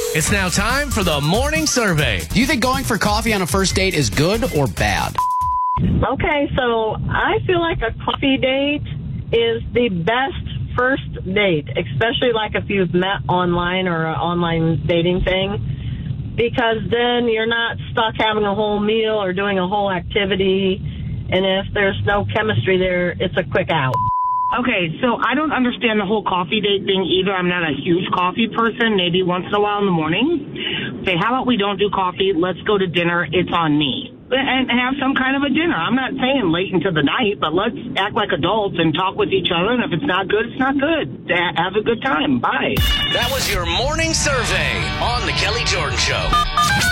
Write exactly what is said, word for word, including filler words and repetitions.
It's now time for the morning survey. Do you think going for coffee on a first date is good or bad? Okay, so I feel like a coffee date is the best first date, especially like if you've met online or an online dating thing, because then you're not stuck having a whole meal or doing a whole activity, and if there's no chemistry there, it's a quick out. Okay, so I don't understand the whole coffee date thing either. I'm not a huge coffee person, maybe once in a while in the morning. Say, how about we don't do coffee? Let's go to dinner. It's on me. And have some kind of a dinner. I'm not saying late into the night, but let's act like adults and talk with each other. And if it's not good, it's not good. Have a good time. Bye. That was your morning survey on The Kelly Jordan Show.